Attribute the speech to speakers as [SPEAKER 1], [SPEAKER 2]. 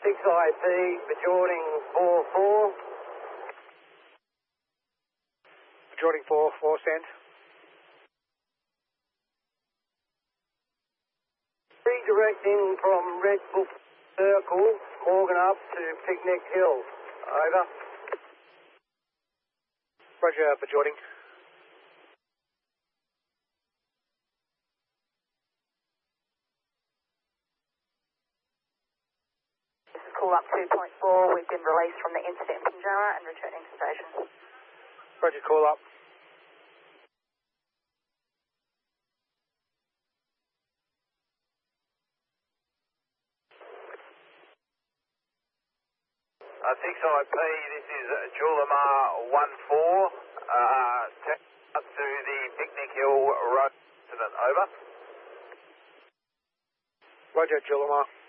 [SPEAKER 1] 6IP, Bajorning 4-4.
[SPEAKER 2] Bajorning 4-4, send.
[SPEAKER 1] Redirecting from Red Book Circle, Morgan up to Picnic Hill. Over.
[SPEAKER 2] Roger, Bajorning.
[SPEAKER 3] This is call up 2.4. We've been released from the incident in Pinjarra and returning to station.
[SPEAKER 2] Roger, call up.
[SPEAKER 1] Six IP, this is Julimar 1-4, up to the Picnic Hill Road incident, over.
[SPEAKER 2] Roger, Julimar.